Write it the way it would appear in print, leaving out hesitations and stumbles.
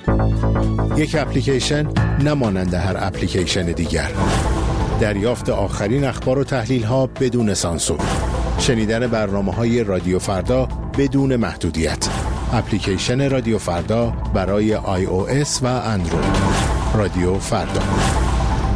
یک اپلیکیشن نمانند هر اپلیکیشن دیگر. دریافت آخرین اخبار و تحلیل ها بدون سانسور. شنیدن برنامه‌های رادیو فردا بدون محدودیت. اپلیکیشن رادیو فردا برای iOS و اندروید. رادیو فردا.